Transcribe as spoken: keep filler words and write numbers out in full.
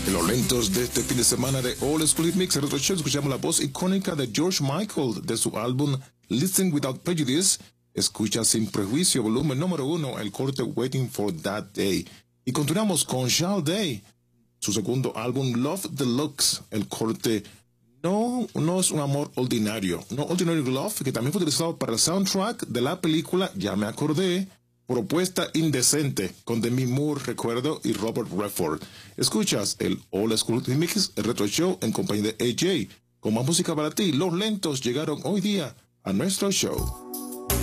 En los lentos de este fin de semana de Old School Mix Retro Show escuchamos la voz icónica de George Michael de su álbum Listen Without Prejudice. Escucha Sin Prejuicio, volumen número uno, el corte Waiting for That Day. Y continuamos con Charles Day, su segundo álbum Love Deluxe, el corte No, no es un amor ordinario, No Ordinary Love, que también fue utilizado para el soundtrack de la película Ya me acordé, Propuesta Indecente, con Demi Moore, recuerdo, y Robert Redford. Escuchas el Old School Mix Retro Show en compañía de A J. Con más música para ti, los lentos llegaron hoy día a nuestro show.